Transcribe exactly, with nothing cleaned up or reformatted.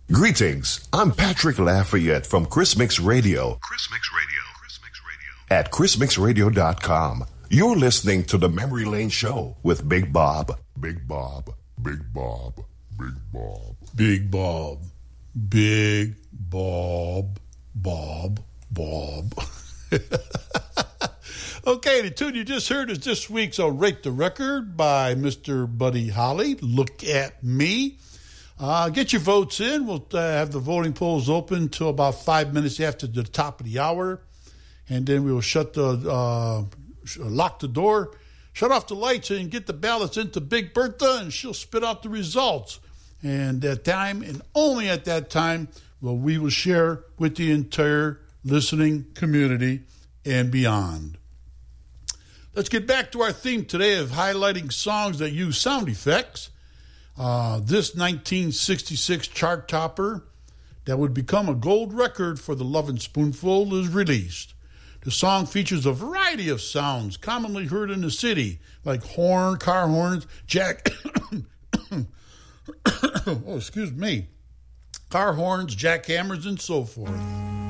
Greetings, I'm Patrick Lafayette from Chris Mix Radio. Chris Mix Radio. Chris Mix Radio. At chris mix radio dot com. You're listening to the Memory Lane Show with Big Bob. Big Bob. Big Bob. Big Bob. Big Bob. Big Bob. Bob. Bob. Okay, the tune you just heard is this week's I'll Rate the Record by Mister Buddy Holly. Look at Me. Uh, get your votes in. We'll uh, have the voting polls open until about five minutes after the top of the hour. And then we will shut the, uh, lock the door, shut off the lights, and get the ballots into Big Bertha, and she'll spit out the results. And at that time, and only at that time, well, we will share with the entire listening community and beyond. Let's get back to our theme today of highlighting songs that use sound effects. Uh, this nineteen sixty-six chart topper that would become a gold record for the Lovin' Spoonful is released. The song features a variety of sounds commonly heard in the city, like horn, car horns, jack... oh, excuse me. Car horns, jackhammers, and so forth.